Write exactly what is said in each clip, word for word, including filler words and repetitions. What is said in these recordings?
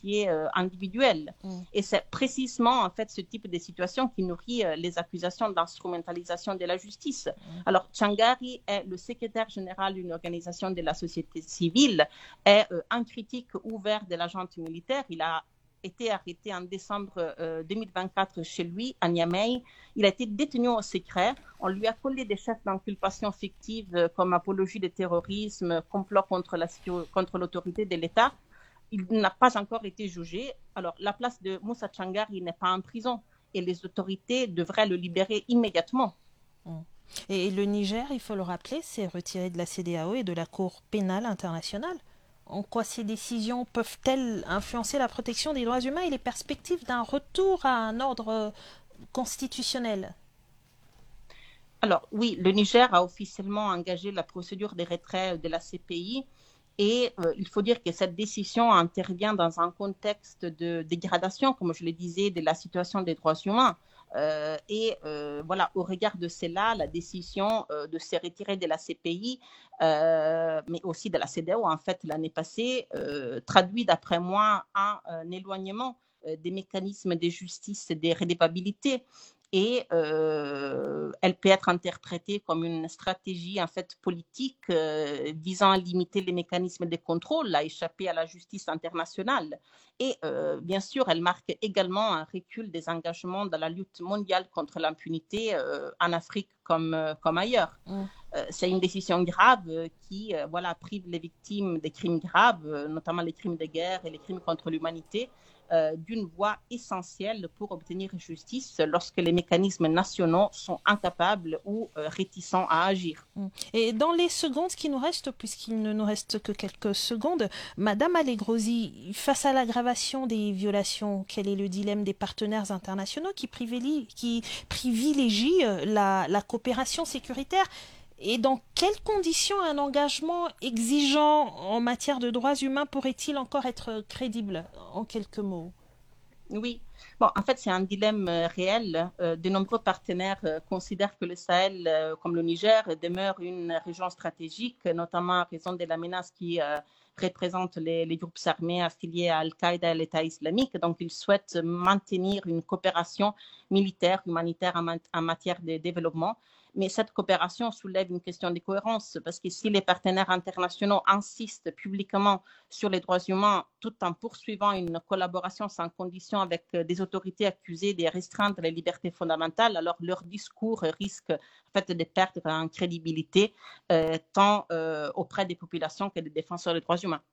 financiers euh, individuels. Mm. Et c'est précisément en fait ce type de situation qui nourrit euh, les accusations d'instrumentalisation de la justice. Mm. Alors, Tchangari est le secrétaire général d'une organisation de la société civile, est euh, un critique ouvert de la junte militaire. Il a été arrêté en décembre euh, deux mille vingt-quatre chez lui, à Niamey. Il a été détenu au secret. On lui a collé des chefs d'inculpation fictives euh, comme apologie de terrorisme, complot contre, la, contre l'autorité de l'État. Il n'a pas encore été jugé. Alors, la place de Moussa Tchangari n'est pas en prison et les autorités devraient le libérer immédiatement. Et le Niger, il faut le rappeler, s'est retiré de la C E D E A O et de la Cour pénale internationale. En quoi ces décisions peuvent-elles influencer la protection des droits humains et les perspectives d'un retour à un ordre constitutionnel? Alors oui, le Niger a officiellement engagé la procédure de retrait de la C P I et euh, il faut dire que cette décision intervient dans un contexte de dégradation, comme je le disais, de la situation des droits humains. Euh, et euh, voilà, au regard de cela, la décision euh, de se retirer de la C P I, euh, mais aussi de la C E D E A O, en fait, l'année passée, euh, traduit d'après moi un, un éloignement euh, des mécanismes de justice et de redevabilité. Et euh, elle peut être interprétée comme une stratégie en fait politique euh, visant à limiter les mécanismes de contrôle, à échapper à la justice internationale. Et euh, bien sûr, elle marque également un recul des engagements dans la lutte mondiale contre l'impunité euh, en Afrique comme, euh, comme ailleurs. Mmh. Euh, c'est une décision grave euh, qui euh, voilà, prive les victimes des crimes graves, euh, notamment les crimes de guerre et les crimes contre l'humanité, Euh, d'une voie essentielle pour obtenir justice lorsque les mécanismes nationaux sont incapables ou euh, réticents à agir. Et dans les secondes qui nous restent, puisqu'il ne nous reste que quelques secondes, Madame Allegrozi, face à l'aggravation des violations, quel est le dilemme des partenaires internationaux qui privilégient, qui privilégient la, la coopération sécuritaire? Et dans quelles conditions un engagement exigeant en matière de droits humains pourrait-il encore être crédible, en quelques mots? Oui, bon, en fait, c'est un dilemme euh, réel. Euh, de nombreux partenaires euh, considèrent que le Sahel, euh, comme le Niger, demeure une région stratégique, notamment à raison de la menace qui euh, représente les, les groupes armés affiliés à Al-Qaïda et l'État islamique. Donc, ils souhaitent maintenir une coopération militaire, humanitaire en, ma- en matière de développement. Mais cette coopération soulève une question de cohérence parce que si les partenaires internationaux insistent publiquement sur les droits humains tout en poursuivant une collaboration sans condition avec des autorités accusées de restreindre les libertés fondamentales, alors leur discours risque en fait, de perdre en crédibilité euh, tant euh, auprès des populations que des défenseurs des droits humains.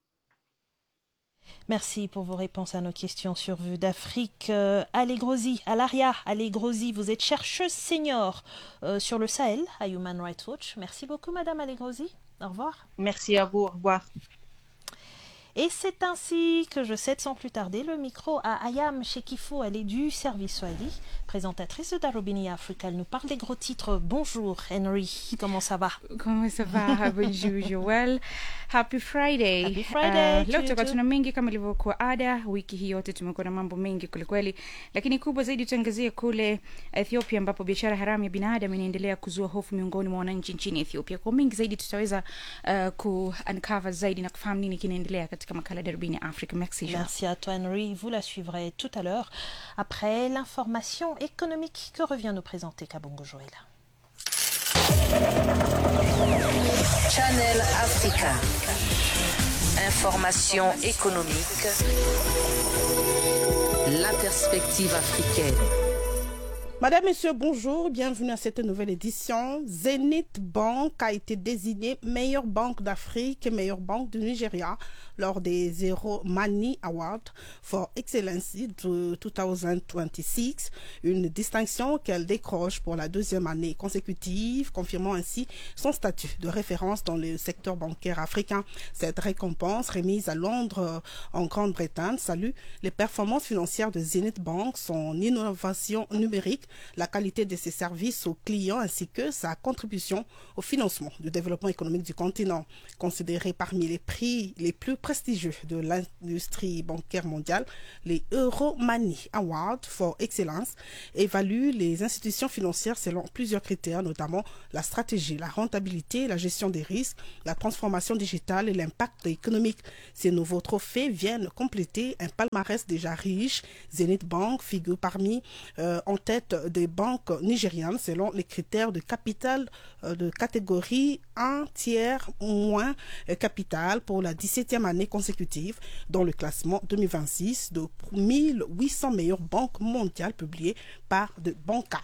Merci pour vos réponses à nos questions sur Vue d'Afrique. Euh, Allegrozi, Alaria Allegrozi, vous êtes chercheuse senior euh, sur le Sahel à Human Rights Watch. Merci beaucoup, Madame Allegrozi. Au revoir. Merci à vous. Au revoir. Et c'est ainsi que je cède sans plus tarder le micro à Ayam Shekifo, elle est du service Swahili, présentatrice de Darubini Africa. Elle nous parle des gros titres. Bonjour Henry, comment ça va? Comment ça va? Bonjour Joel. Happy Friday. Happy Friday. Uh, leo tutakuwa tuna mengi kama ilivyokuwa ada. Wiki hii yote tumekuwa na mambo mengi kwelikweli, lakini kubwa zaidi tuangazie kule Ethiopia ambapo biashara haramu ya binadamu inaendelea kuzua hofu miongoni mwa wananchi nchini Ethiopia. Kwa mengi zaidi tutaweza uh, ku uncover zaidi na kufahamu nini kinaendelea katika makala Darubini Afrique. Merci Jean. Merci à toi Henry, vous la suivrez tout à l'heure après l'information économique que revient nous présenter Kabongo Joël. Channel Africa. Information économique. La perspective africaine. Madame, Messieurs, bonjour, bienvenue à cette nouvelle édition. Zenith Bank a été désignée meilleure banque d'Afrique et meilleure banque du Nigeria lors des Zero Money Awards for Excellency de deux mille vingt-six, une distinction qu'elle décroche pour la deuxième année consécutive, confirmant ainsi son statut de référence dans le secteur bancaire africain. Cette récompense remise à Londres en Grande-Bretagne salue les performances financières de Zenith Bank, son innovation numérique la qualité de ses services aux clients ainsi que sa contribution au financement du développement économique du continent. Considéré parmi les prix les plus prestigieux de l'industrie bancaire mondiale, les Euromoney Awards for Excellence évaluent les institutions financières selon plusieurs critères, notamment la stratégie, la rentabilité, la gestion des risques, la transformation digitale et l'impact économique. Ces nouveaux trophées viennent compléter un palmarès déjà riche. Zenith Bank figure parmi euh, en tête des banques nigérianes selon les critères de capital euh, de catégorie un tiers moins euh, capital pour la dix-septième année consécutive dans le classement deux mille vingt-six de mille huit cents meilleures banques mondiales publié par de Banca.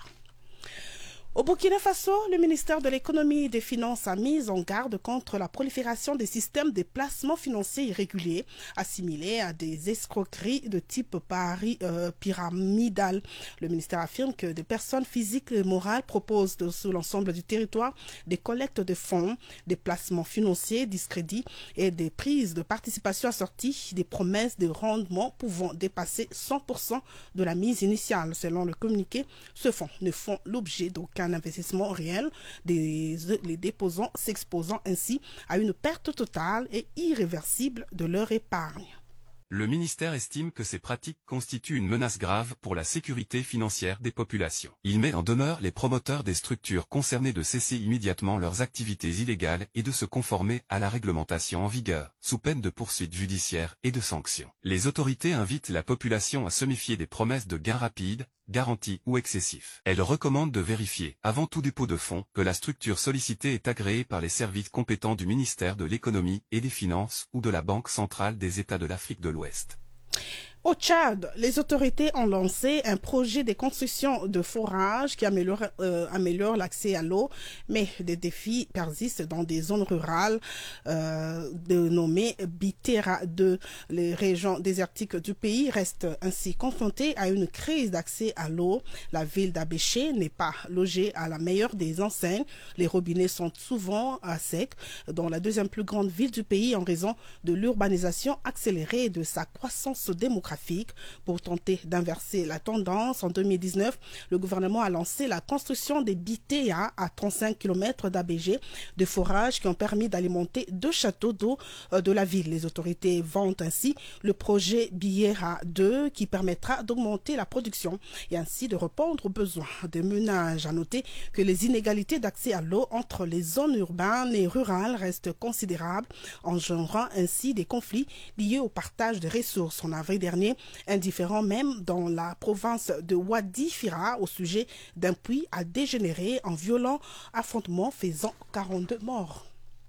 Au Burkina Faso, le ministère de l'économie et des finances a mis en garde contre la prolifération des systèmes de placement financier irréguliers assimilés à des escroqueries de type pari, euh, pyramidal. Le ministère affirme que des personnes physiques et morales proposent de, sur l'ensemble du territoire des collectes de fonds, des placements financiers, discrédits et des prises de participation assorties des promesses de rendement pouvant dépasser cent pour cent de la mise initiale. Selon le communiqué, ce fonds ne font l'objet d'aucun un investissement réel, des, les déposants s'exposant ainsi à une perte totale et irréversible de leur épargne. Le ministère estime que ces pratiques constituent une menace grave pour la sécurité financière des populations. Il met en demeure les promoteurs des structures concernées de cesser immédiatement leurs activités illégales et de se conformer à la réglementation en vigueur, sous peine de poursuites judiciaires et de sanctions. Les autorités invitent la population à se méfier des promesses de gains rapides, garantis ou excessifs. Elles recommandent de vérifier, avant tout dépôt de fonds, que la structure sollicitée est agréée par les services compétents du ministère de l'économie et des finances ou de la Banque centrale des États de l'Afrique de l'Ouest. Au Tchad, les autorités ont lancé un projet de construction de forages qui améliore, euh, améliore l'accès à l'eau, mais des défis persistent dans des zones rurales euh, dénommées Bitera deux. Les régions désertiques du pays restent ainsi confrontées à une crise d'accès à l'eau. La ville d'Abéché n'est pas logée à la meilleure des enseignes. Les robinets sont souvent à sec dans la deuxième plus grande ville du pays en raison de l'urbanisation accélérée et de sa croissance démographique. Pour tenter d'inverser la tendance, en deux mille dix-neuf, le gouvernement a lancé la construction des Bitea à trente-cinq kilomètres d'Abéché, de forages qui ont permis d'alimenter deux châteaux d'eau de la ville. Les autorités vantent ainsi le projet Biera deux qui permettra d'augmenter la production et ainsi de répondre aux besoins des ménages. À noter que les inégalités d'accès à l'eau entre les zones urbaines et rurales restent considérables, engendrant ainsi des conflits liés au partage des ressources. En avril dernier, indifférent même dans la province de Wadi Fira au sujet d'un puits a dégénéré en violent affrontement faisant quarante-deux morts.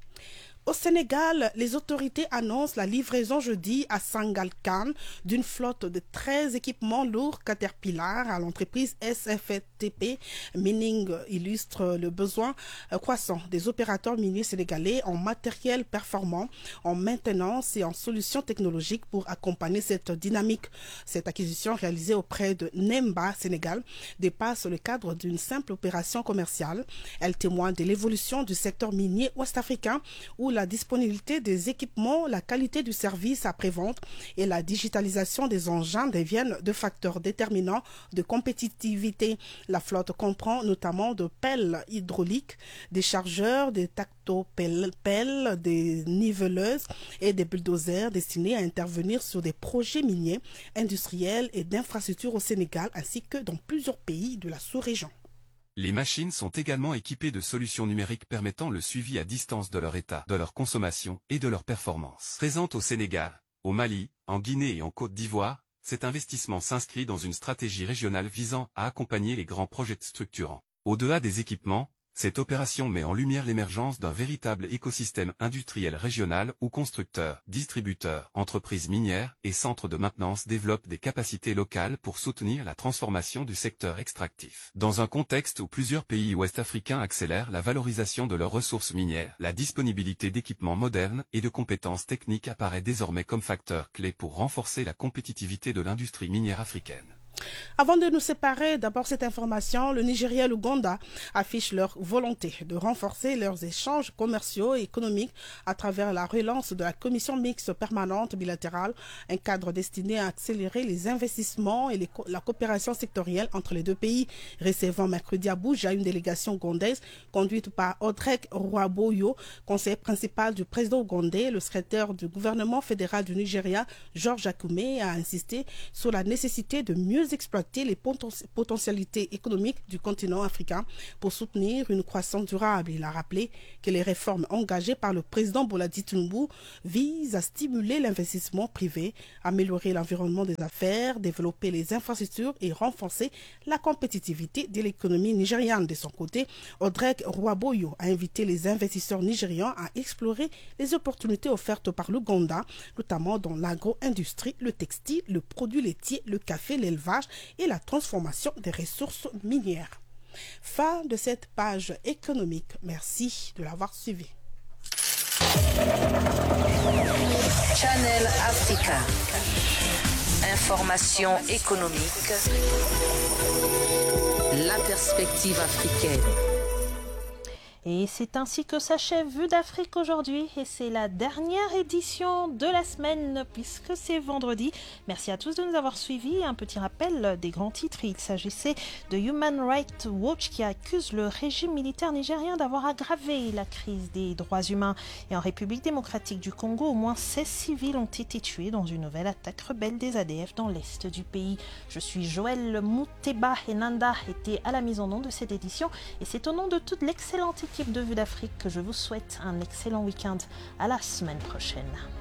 Au Sénégal, les autorités annoncent la livraison jeudi à Sangalkam d'une flotte de treize équipements lourds Caterpillar à l'entreprise S F T P Mining illustre le besoin croissant des opérateurs miniers sénégalais en matériel performant, en maintenance et en solutions technologiques pour accompagner cette dynamique. Cette acquisition réalisée auprès de Nemba Sénégal dépasse le cadre d'une simple opération commerciale. Elle témoigne de l'évolution du secteur minier ouest-africain où la disponibilité des équipements, la qualité du service après-vente et la digitalisation des engins deviennent deux facteurs déterminants de compétitivité. La flotte comprend notamment de pelles hydrauliques, des chargeurs, des tactopelles, des niveleuses et des bulldozers destinés à intervenir sur des projets miniers, industriels et d'infrastructures au Sénégal ainsi que dans plusieurs pays de la sous-région. Les machines sont également équipées de solutions numériques permettant le suivi à distance de leur état, de leur consommation et de leur performance. Présente au Sénégal, au Mali, en Guinée et en Côte d'Ivoire, cet investissement s'inscrit dans une stratégie régionale visant à accompagner les grands projets structurants. Au-delà des équipements, cette opération met en lumière l'émergence d'un véritable écosystème industriel régional où constructeurs, distributeurs, entreprises minières et centres de maintenance développent des capacités locales pour soutenir la transformation du secteur extractif. Dans un contexte où plusieurs pays ouest-africains accélèrent la valorisation de leurs ressources minières, la disponibilité d'équipements modernes et de compétences techniques apparaît désormais comme facteur clé pour renforcer la compétitivité de l'industrie minière africaine. Avant de nous séparer, d'abord cette information, le Nigeria et l'Ouganda affichent leur volonté de renforcer leurs échanges commerciaux et économiques à travers la relance de la commission mixte permanente bilatérale, un cadre destiné à accélérer les investissements et les co la coopération sectorielle entre les deux pays. Recevant mercredi à Abuja une délégation ougandaise conduite par Odrek Rwaboyo, conseiller principal du président ougandais, le secrétaire du gouvernement fédéral du Nigeria, Georges Akume, a insisté sur la nécessité de mieux exploiter les potentialités économiques du continent africain pour soutenir une croissance durable. Il a rappelé que les réformes engagées par le président Bola Tinubu visent à stimuler l'investissement privé, améliorer l'environnement des affaires, développer les infrastructures et renforcer la compétitivité de l'économie nigériane. De son côté, Odrek Rwaboyo a invité les investisseurs nigérians à explorer les opportunités offertes par l'Ouganda, notamment dans l'agro-industrie, le textile, le produit laitier, le café, l'élevage et la transformation des ressources minières. Fin de cette page économique. Merci de l'avoir suivi. Channel Africa. Information économique. La perspective africaine. Et c'est ainsi que s'achève Vue d'Afrique aujourd'hui. Et c'est la dernière édition de la semaine puisque c'est vendredi. Merci à tous de nous avoir suivis. Un petit rappel des grands titres. Il s'agissait de Human Rights Watch qui accuse le régime militaire nigérien d'avoir aggravé la crise des droits humains. Et en République démocratique du Congo, au moins seize civils ont été tués dans une nouvelle attaque rebelle des A D F dans l'est du pays. Je suis Joël Mouteba et Nanda était à la mise en onde de cette édition. Et c'est au nom de toute l'excellente équipe de Vue d'Afrique que je vous souhaite un excellent week-end. À la semaine prochaine.